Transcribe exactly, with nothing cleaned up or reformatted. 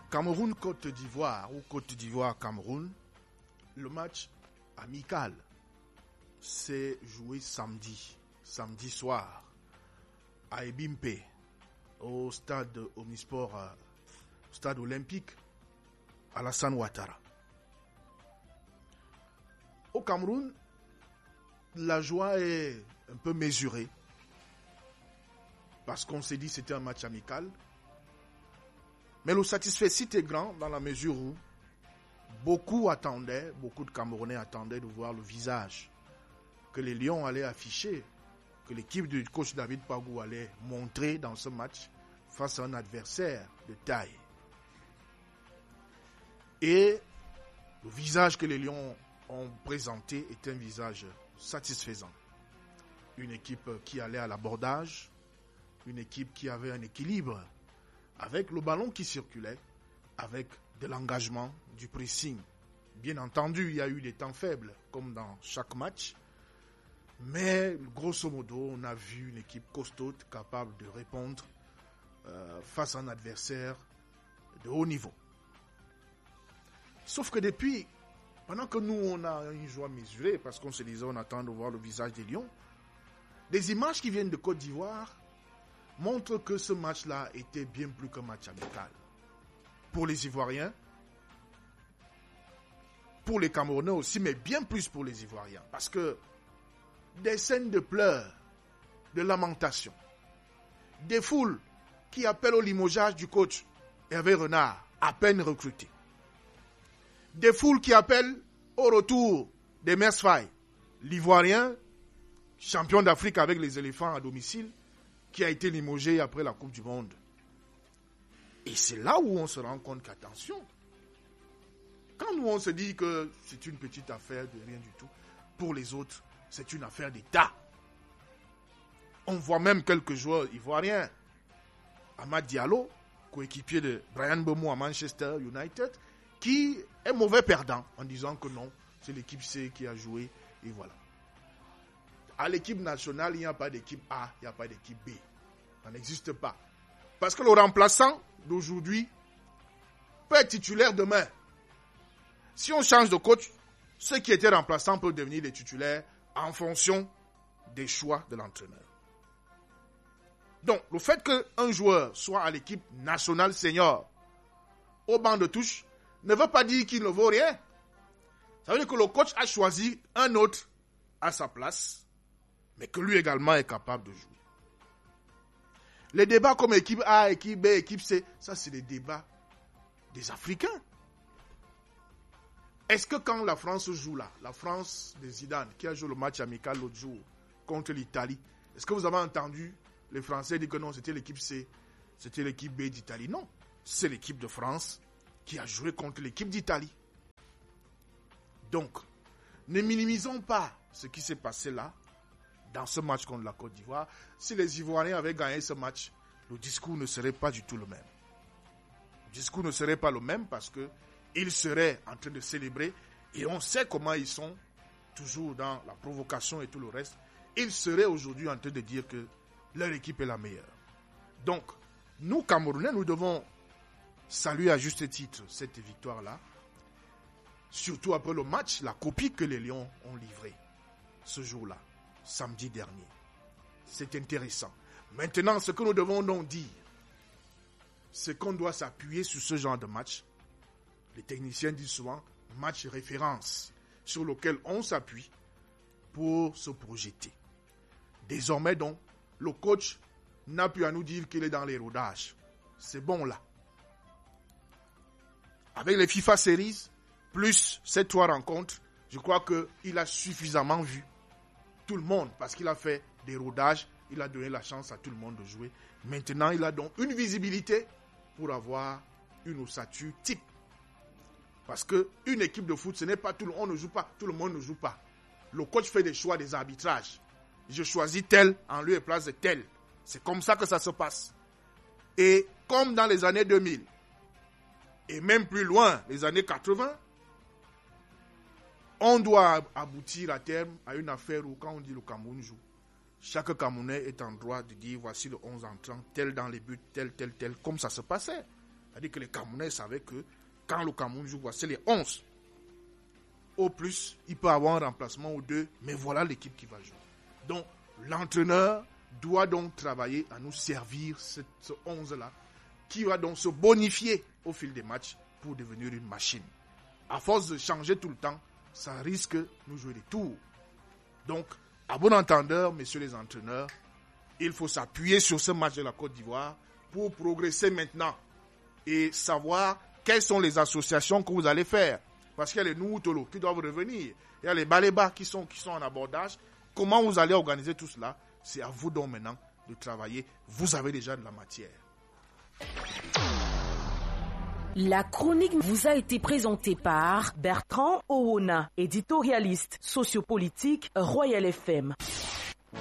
Cameroun-Côte d'Ivoire ou Côte d'Ivoire-Cameroun, le match amical s'est joué samedi, samedi soir, à Ebimpe, au stade Omnisport, au stade olympique, Alassane Ouattara. Au Cameroun, la joie est un peu mesurée, parce qu'on s'est dit que c'était un match amical. Mais le satisfecit est grand dans la mesure où beaucoup attendaient, beaucoup de Camerounais attendaient de voir le visage que les Lions allaient afficher, que l'équipe du coach David Pagou allait montrer dans ce match face à un adversaire de taille. Et le visage que les Lions ont présenté est un visage satisfaisant. Une équipe qui allait à l'abordage, une équipe qui avait un équilibre, avec le ballon qui circulait, avec de l'engagement, du pressing. Bien entendu, il y a eu des temps faibles, comme dans chaque match. Mais grosso modo, on a vu une équipe costaud capable de répondre euh, face à un adversaire de haut niveau. Sauf que depuis, pendant que nous, on a une joie mesurée, parce qu'on se disait, on attend de voir le visage des Lions, des images qui viennent de Côte d'Ivoire montrent que ce match-là était bien plus qu'un match amical. Pour les Ivoiriens, pour les Camerounais aussi, mais bien plus pour les Ivoiriens. Parce que des scènes de pleurs, de lamentation, des foules qui appellent au limogeage du coach Hervé Renard, à peine recruté. Des foules qui appellent au retour des Mersfaye, l'Ivoirien, champion d'Afrique avec les éléphants à domicile, qui a été limogé après la Coupe du Monde. Et c'est là où on se rend compte qu'attention, quand nous on se dit que c'est une petite affaire de rien du tout, pour les autres, c'est une affaire d'État. On voit même quelques joueurs ivoiriens, Amad Diallo, coéquipier de Brian Mbeumo à Manchester United, qui est mauvais perdant en disant que non, c'est l'équipe C qui a joué, et voilà. À l'équipe nationale, il n'y a pas d'équipe A, il n'y a pas d'équipe B. Ça n'existe pas. Parce que le remplaçant d'aujourd'hui peut être titulaire demain. Si on change de coach, ceux qui étaient remplaçants peuvent devenir des titulaires en fonction des choix de l'entraîneur. Donc, le fait qu'un joueur soit à l'équipe nationale senior au banc de touche ne veut pas dire qu'il ne vaut rien. Ça veut dire que le coach a choisi un autre à sa place, mais que lui également est capable de jouer. Les débats comme équipe A, équipe B, équipe C, ça c'est des débats des Africains. Est-ce que quand la France joue là, la France de Zidane, qui a joué le match amical l'autre jour contre l'Italie, est-ce que vous avez entendu les Français dire que non, c'était l'équipe C, c'était l'équipe B d'Italie? Non, c'est l'équipe de France qui a joué contre l'équipe d'Italie. Donc, ne minimisons pas ce qui s'est passé là, dans ce match contre la Côte d'Ivoire. Si les Ivoiriens avaient gagné ce match, le discours ne serait pas du tout le même. Le discours ne serait pas le même parce qu'ils seraient en train de célébrer, et on sait comment ils sont, toujours dans la provocation et tout le reste. Ils seraient aujourd'hui en train de dire que leur équipe est la meilleure. Donc, nous, Camerounais, nous devons saluer à juste titre cette victoire-là, surtout après le match, la copie que les Lions ont livrée ce jour-là, samedi dernier. C'est intéressant. Maintenant, ce que nous devons donc dire, c'est qu'on doit s'appuyer sur ce genre de match. Les techniciens disent souvent match référence, sur lequel on s'appuie pour se projeter. Désormais donc, le coach n'a plus à nous dire qu'il est dans les rodages. C'est bon là. Avec les FIFA Series, plus ces trois rencontres, je crois qu'il a suffisamment vu tout le monde, parce qu'il a fait des rodages, il a donné la chance à tout le monde de jouer. Maintenant, il a donc une visibilité pour avoir une ossature type. Parce qu'une équipe de foot, ce n'est pas tout le monde ne joue pas, tout le monde ne joue pas. Le coach fait des choix, des arbitrages. Je choisis tel en lieu et place de tel. C'est comme ça que ça se passe. Et comme dans les années deux mille, et même plus loin, les années quatre-vingts, on doit aboutir à terme à une affaire où, quand on dit le Cameroun joue, chaque Camerounais est en droit de dire voici le onze entrant, tel dans les buts, tel, tel, tel, comme ça se passait. C'est-à-dire que les Camerounais savaient que quand le Cameroun joue, voici les onze. Au plus, il peut avoir un remplacement ou deux, mais voilà l'équipe qui va jouer. Donc, l'entraîneur doit donc travailler à nous servir ce, ce onze-là, qui va donc se bonifier au fil des matchs pour devenir une machine. À force de changer tout le temps, ça risque de nous jouer des tours. Donc, à bon entendeur, messieurs les entraîneurs, il faut s'appuyer sur ce match de la Côte d'Ivoire pour progresser maintenant et savoir quelles sont les associations que vous allez faire. Parce qu'il y a les Noutolo qui doivent revenir, il y a les Baléba qui sont, qui sont en abordage. Comment vous allez organiser tout cela? C'est à vous donc maintenant de travailler. Vous avez déjà de la matière. La chronique vous a été présentée par Bertrand Owona, éditorialiste sociopolitique Royal F M.